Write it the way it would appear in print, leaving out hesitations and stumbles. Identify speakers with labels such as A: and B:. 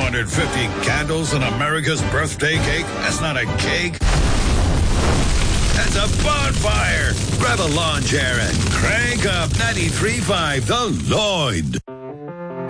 A: 250 candles in America's birthday cake? That's not a cake. That's a bonfire. Grab a lawn chair and crank up 93.5 The Lloyd.